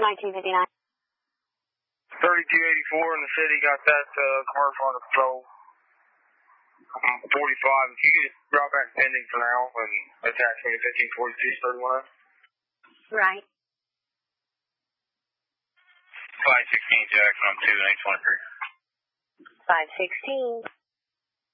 1959. 3284 in the city, got that commercial under control. 45, if you could just drop back pending for now and attach me to 1542 31. Right. 516 Jackson on 2 and 823. 516.